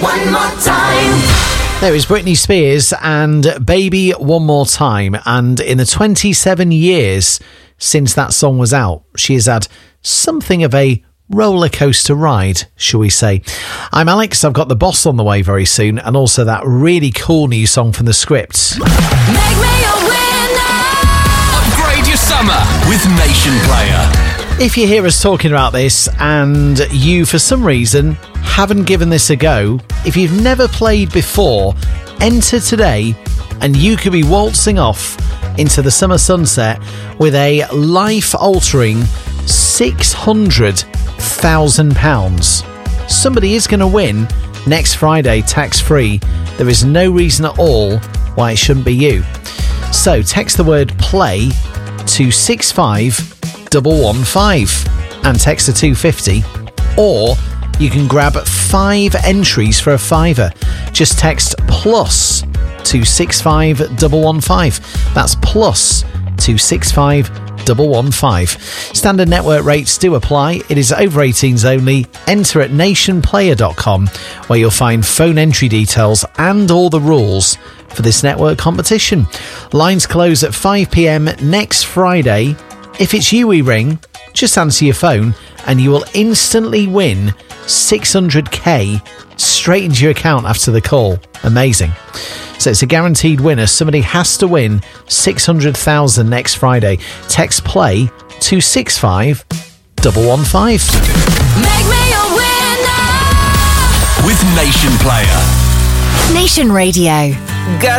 One more time. There is Britney Spears and Baby One More Time. And in the 27 years since that song was out, she has had something of a roller coaster ride, shall we say. I'm Alex. I've got The Boss on the way very soon, and also that really cool new song from The Script. Make me a winner. Upgrade your summer with Nation Player. If you hear us talking about this and you, for some reason, haven't given this a go, if you've never played before, enter today and you could be waltzing off into the summer sunset with a life-altering £600,000. Somebody is going to win next Friday, tax-free. There is no reason at all why it shouldn't be you. So text the word play to 65115 and text to 250, or you can grab 5 entries for a £5. Just text plus to 65115. That's plus to 65115. Standard network rates do apply. It is over 18s only. Enter at nationplayer.com, where you'll find phone entry details and all the rules for this network competition. Lines close at 5 p.m. next Friday. If it's you we ring, just answer your phone and you will instantly win 600k straight into your account after the call. Amazing. So it's a guaranteed winner. Somebody has to win 600,000 next Friday. Text play to 65115. Make me a winner. With Nation Player. Nation Radio. Got